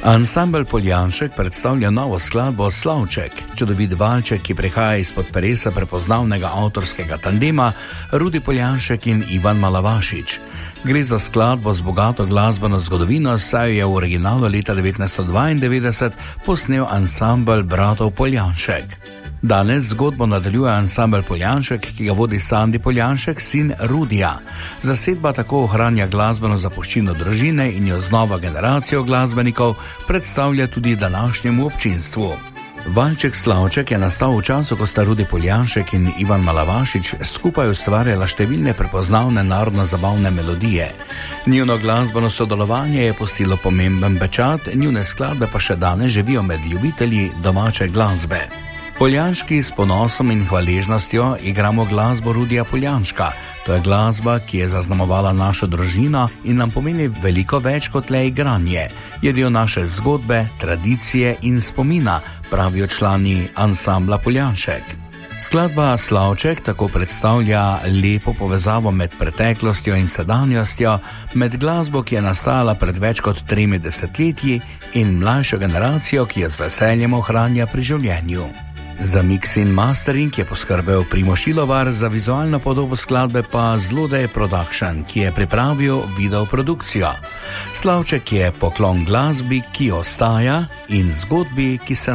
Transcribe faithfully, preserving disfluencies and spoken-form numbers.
Ansambel Poljanšek predstavlja novo skladbo Slavček, čudovit valček, ki prihaja izpod peresa prepoznavnega avtorskega tandema Rudi Poljanšek in Ivan Malavašič. Gre za skladbo z bogato glasbeno zgodovino, saj je v originalu leta devetnajststo dvaindevetdeset posnel ansambel bratov Poljanšek. Danes zgodbo nadaljuje ansambel Poljanšek, ki ga vodi Sandi Poljanšek, sin Rudija. Zasedba tako ohranja glasbeno zapuščino družine in jo z novo generacijo glasbenikov predstavlja tudi današnjemu občinstvu. Valček Slavček je nastal v času, ko sta Rudi Poljanšek in Ivan Malavašič skupaj ustvarjala številne prepoznavne narodno-zabavne melodije. Njuno glasbeno sodelovanje je pustilo pomemben pečat, njune skladbe pa še danes živijo med ljubitelji domače glasbe. Poljanški s ponosom in hvaležnostjo igramo glasbo Rudija Poljanška. To je glasba, ki je zaznamovala našo družino in nam pomeni veliko več kot le igranje. Je del naše zgodbe, tradicije in spomina, pravijo člani ansambla Poljanšek. Skladba Slavček tako predstavlja lepo povezavo med preteklostjo in sedanjostjo, med glasbo, ki je nastala pred več kot tremi desetletji, in mlajšo generacijo, ki jo z veseljem ohranja pri življenju. Za mix in mastering je poskrbel Primož Ilovar, za vizualno podobo skladbe pa Zlodej Production, ki je pripravil videoprodukcijo. Slavček je poklon glasbi, ki ostaja, in zgodbi, ki se